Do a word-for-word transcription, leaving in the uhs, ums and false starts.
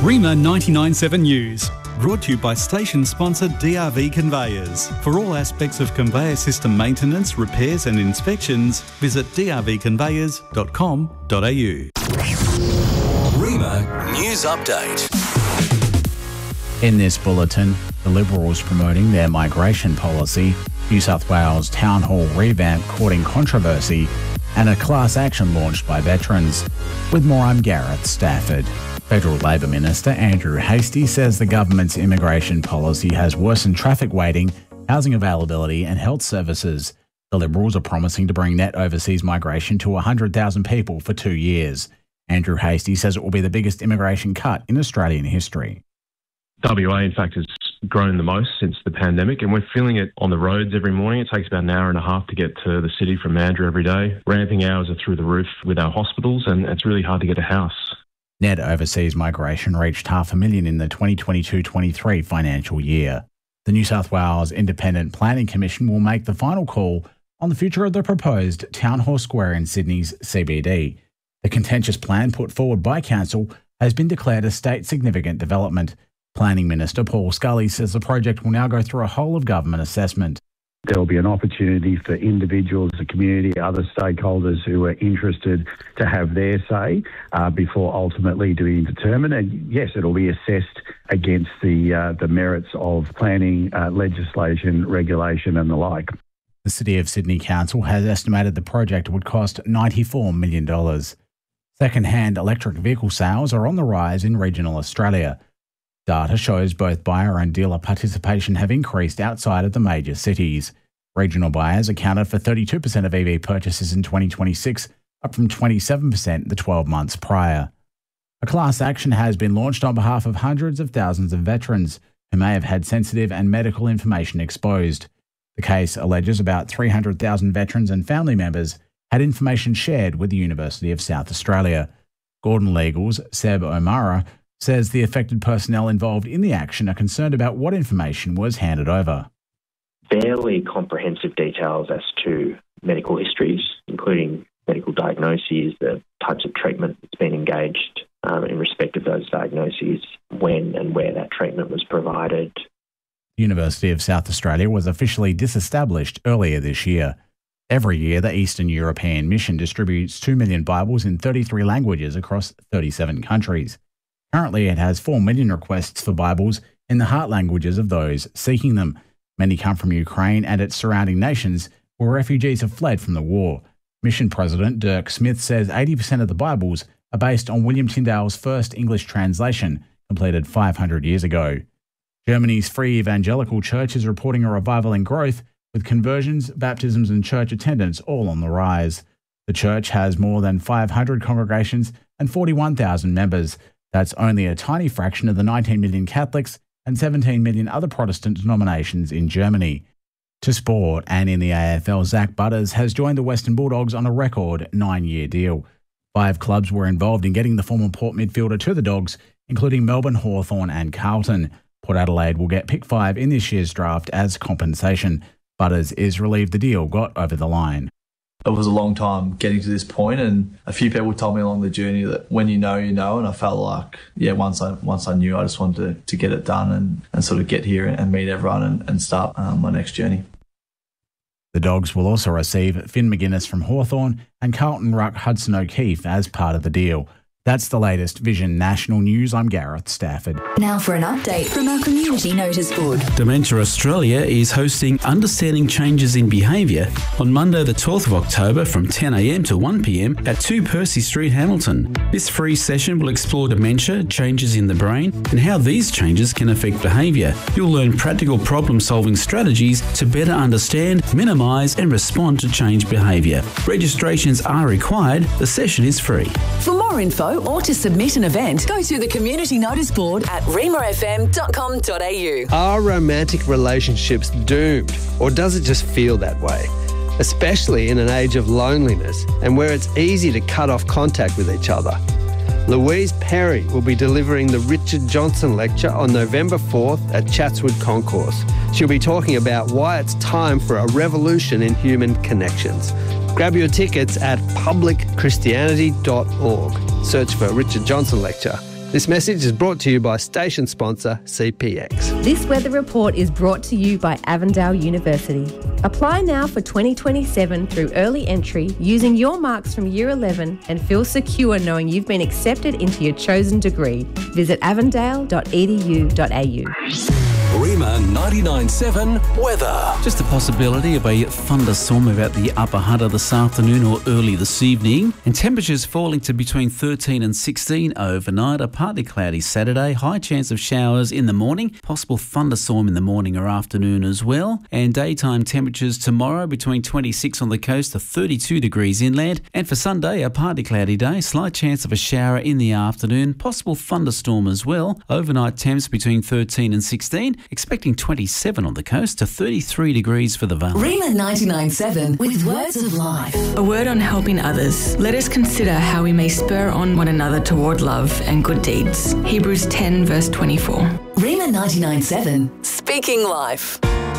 Rima ninety-nine point seven News, brought to you by station sponsor D R V Conveyors. For all aspects of conveyor system maintenance, repairs and inspections, visit d r v conveyors dot com dot a u. Rima News Update. In this bulletin, the Liberals promoting their migration policy, New South Wales Town Hall revamp courting controversy, and a class action launched by veterans. With more, I'm Gareth Stafford. Federal Labor Minister Andrew Hastie says the government's immigration policy has worsened traffic waiting, housing availability and health services. The Liberals are promising to bring net overseas migration to one hundred thousand people for two years. Andrew Hastie says it will be the biggest immigration cut in Australian history. W A, in fact, has grown the most since the pandemic, and we're feeling it on the roads every morning. It takes about an hour and a half to get to the city from Mandurah every day. Ramping hours are through the roof with our hospitals, and it's really hard to get a house. Net overseas migration reached half a million in the twenty twenty-two twenty-three financial year. The New South Wales Independent Planning Commission will make the final call on the future of the proposed Town Hall Square in Sydney's C B D. The contentious plan put forward by Council has been declared a state significant development. Planning Minister Paul Scully says the project will now go through a whole-of-government assessment. There will be an opportunity for individuals, the community, other stakeholders who are interested to have their say uh, before ultimately being determined. And yes, it'll be assessed against the uh, the merits of planning, uh, legislation, regulation and the like. The City of Sydney Council has estimated the project would cost ninety-four million dollars. Second-hand electric vehicle sales are on the rise in regional Australia. Data shows both buyer and dealer participation have increased outside of the major cities. Regional buyers accounted for thirty-two percent of E V purchases in twenty twenty-six, up from twenty-seven percent the twelve months prior. A class action has been launched on behalf of hundreds of thousands of veterans who may have had sensitive and medical information exposed. The case alleges about three hundred thousand veterans and family members had information shared with the University of South Australia. Gordon Legal's Seb O'Mara says the affected personnel involved in the action are concerned about what information was handed over. Fairly comprehensive details as to medical histories, including medical diagnoses, the types of treatment that's been engaged um, in respect of those diagnoses, when and where that treatment was provided. The University of South Australia was officially disestablished earlier this year. Every year, the Eastern European Mission distributes two million Bibles in thirty-three languages across thirty-seven countries. Currently, it has four million requests for Bibles in the heart languages of those seeking them. Many come from Ukraine and its surrounding nations, where refugees have fled from the war. Mission President Dirk Smith says eighty percent of the Bibles are based on William Tyndale's first English translation, completed five hundred years ago. Germany's Free Evangelical Church is reporting a revival in growth, with conversions, baptisms and church attendance all on the rise. The church has more than five hundred congregations and forty-one thousand members. That's only a tiny fraction of the nineteen million Catholics and seventeen million other Protestant denominations in Germany. To sport, and in the A F L, Zach Butters has joined the Western Bulldogs on a record nine-year deal. Five clubs were involved in getting the former Port midfielder to the Dogs, including Melbourne, Hawthorn and Carlton. Port Adelaide will get pick five in this year's draft as compensation. Butters is relieved the deal got over the line. It was a long time getting to this point, and a few people told me along the journey that when you know, you know, and I felt like, yeah, once I once I knew, I just wanted to, to get it done and, and sort of get here and meet everyone and, and start um, my next journey. The Dogs will also receive Finn McGuinness from Hawthorn and Carlton ruck Hudson O'Keefe as part of the deal. That's the latest Vision National News. I'm Gareth Stafford. Now for an update from our community notice board. Dementia Australia is hosting Understanding Changes in Behaviour on Monday the twelfth of October from ten a m to one p m at two Percy Street, Hamilton. This free session will explore dementia, changes in the brain and how these changes can affect behaviour. You'll learn practical problem-solving strategies to better understand, minimise and respond to change behaviour. Registrations are required. The session is free. For more info or to submit an event, go to the community notice board at rima f m dot com dot a u. Are romantic relationships doomed, or does it just feel that way? Especially in an age of loneliness and where it's easy to cut off contact with each other. Louise Perry will be delivering the Richard Johnson Lecture on November fourth at Chatswood Concourse. She'll be talking about why it's time for a revolution in human connections. Grab your tickets at public christianity dot org. Search for Richard Johnson Lecture This message is brought to you by station sponsor C P X. This weather report is brought to you by Avondale University. Apply now for twenty twenty-seven through early entry using your marks from Year eleven and feel secure knowing you've been accepted into your chosen degree. Visit avondale dot e d u dot a u. Rima ninety-nine point seven weather. Just a possibility of a thunderstorm about the Upper Hunter this afternoon or early this evening, and temperatures falling to between thirteen and sixteen overnight. A partly cloudy Saturday, high chance of showers in the morning, possible thunderstorm in the morning or afternoon as well, and daytime temperatures tomorrow between twenty-six on the coast to thirty-two degrees inland, and for Sunday a partly cloudy day, slight chance of a shower in the afternoon, possible thunderstorm as well, overnight temps between thirteen and sixteen, expecting twenty-seven on the coast to thirty-three degrees for the Valley. Rima ninety-nine point seven with Words of Life. A word on helping others. Let us consider how we may spur on one another toward love and good deeds. Hebrews ten verse twenty-four. Rima ninety-nine point seven, Speaking Life.